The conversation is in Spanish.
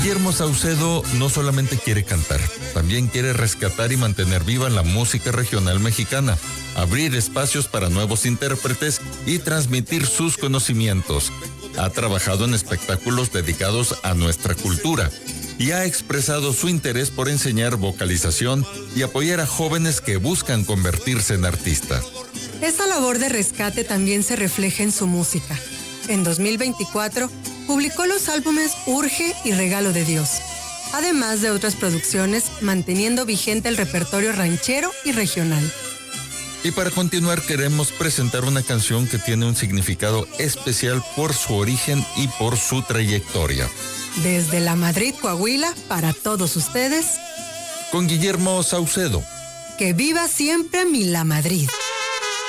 Guillermo Saucedo no solamente quiere cantar, también quiere rescatar y mantener viva la música regional mexicana, abrir espacios para nuevos intérpretes y transmitir sus conocimientos. Ha trabajado en espectáculos dedicados a nuestra cultura y ha expresado su interés por enseñar vocalización y apoyar a jóvenes que buscan convertirse en artistas. Esa labor de rescate también se refleja en su música. En 2024, publicó los álbumes Urge y Regalo de Dios, además de otras producciones, manteniendo vigente el repertorio ranchero y regional. Y para continuar, queremos presentar una canción que tiene un significado especial por su origen y por su trayectoria. Desde La Madrid, Coahuila, para todos ustedes, con Guillermo Saucedo. Que viva siempre mi La Madrid.